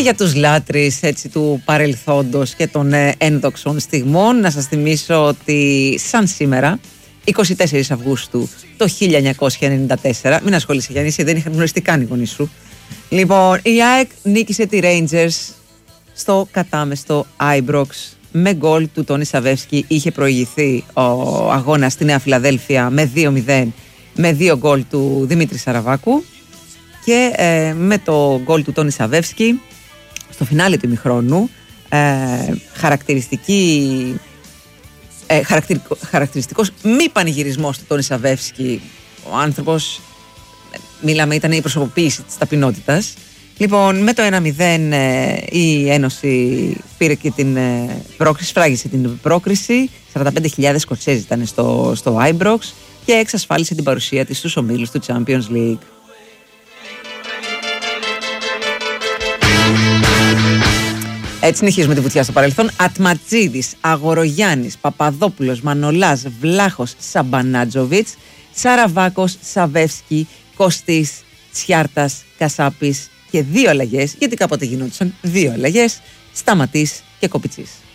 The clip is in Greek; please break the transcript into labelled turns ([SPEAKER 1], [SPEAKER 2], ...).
[SPEAKER 1] για τους λάτρεις έτσι, του παρελθόντος και των ένδοξων στιγμών, να σας θυμίσω ότι σαν σήμερα, 24 Αυγούστου το 1994, μην ασχολείσαι Γιάννη, δεν είχαν γνωριστεί καν οι γονείς σου. Λοιπόν, η ΑΕΚ νίκησε τη Rangers στο κατάμεστο Ibrox με γκολ του Τόνι Σαβεύσκι. Είχε προηγηθεί ο αγώνας στη Νέα Φιλαδέλφια με 2-0 με 2 γκολ του Δημήτρη Σαραβάκου και με το γκολ του Τόνι Σαβεύσκι στο φινάλε του ημιχρόνου χαρακτηριστικός μη πανηγυρισμός του Τόνι Σαβεύσκι. Ο άνθρωπος, μιλάμε, ήταν η προσωποποίηση της ταπεινότητας. Λοιπόν, με το 1-0 η Ένωση πήρε και την πρόκριση, σφράγισε την πρόκριση. 45.000 Σκοτσέζοι ήταν στο Ibrox και εξασφάλισε την παρουσία της στους ομίλους του Champions League. Έτσι συνεχίζουμε τη βουτιά στο παρελθόν. Ατματζίδης, Αγορογιάννης, Παπαδόπουλος, Μανολάς, Βλάχος, Σαμπανάτζοβιτς, Σαραβάκος, Σαβεύσκι, Κωστής, Τσιάρτας, Κασάπης και 2 αλλαγές, γιατί κάποτε γινόντουσαν 2 αλλαγές, Σταματής και Κοπιτσής.